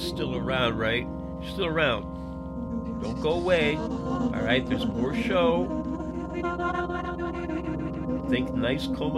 still around, right? You're still around. Don't go away. All right, there's more show. Think nice, calm